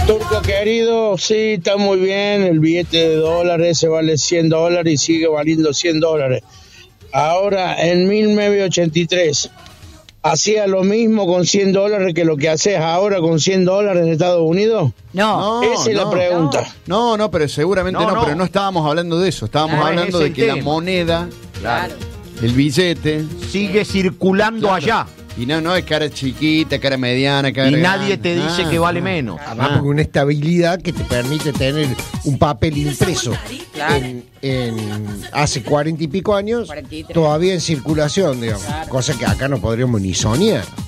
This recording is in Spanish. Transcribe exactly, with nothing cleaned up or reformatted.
Turco querido, sí, está muy bien, el billete de dólares ese vale cien dólares y sigue valiendo cien dólares. Ahora, en mil novecientos ochenta y tres, ¿hacía lo mismo con cien dólares que lo que haces ahora con cien dólares en Estados Unidos? No. Esa es no, la pregunta. No, no, pero seguramente no, No, no, no. pero no estábamos hablando de eso. Estábamos Claro, hablando ese de es que el la tema. moneda, Claro. el billete, Sigue circulando Claro. allá. y no, no es cara chiquita, cara mediana, cara Y grande. nadie te dice Ah, que vale ah. menos. Además, porque una estabilidad que te permite tener un papel impreso Claro. en, en hace cuarenta y pico años, cuarenta y tres. todavía en circulación, digamos. Claro. Cosa que acá no podríamos ni soñar.